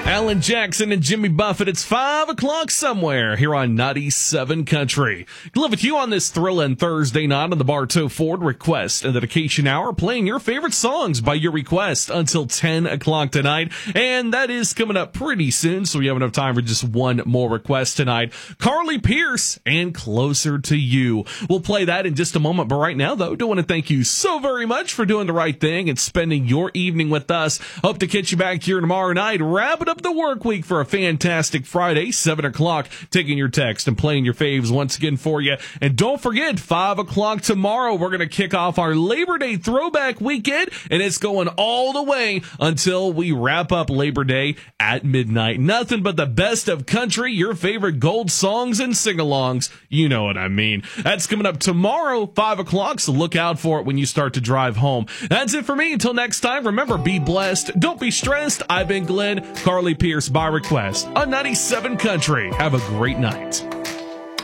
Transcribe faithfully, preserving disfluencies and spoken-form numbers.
Alan Jackson and Jimmy Buffett. It's five o'clock somewhere here on ninety-seven Country. Live with you on this thrilling Thursday night on the Bartow Ford Request and Dedication Hour, playing your favorite songs by your request until ten o'clock tonight. And that is coming up pretty soon, so we have enough time for just one more request tonight. Carly Pearce and Closer to You. We'll play that in just a moment, but right now, though, do want to thank you so very much for doing the right thing and spending your evening with us. Hope to catch you back here tomorrow night, wrapping up the work week for a fantastic Friday, seven o'clock, taking your text and playing your faves once again for you. And don't forget, five o'clock tomorrow, we're going to kick off our Labor Day throwback weekend, and it's going all the way until we wrap up Labor Day at midnight. Nothing but the best of country, your favorite gold songs and sing-alongs. You know what I mean. That's coming up tomorrow, five o'clock, so look out for it when you start to drive home. That's it for me. Until next time, remember, be blessed. Don't be stressed. I've been Glenn. Carly Pearce by request on ninety-seven Country. Have a great night.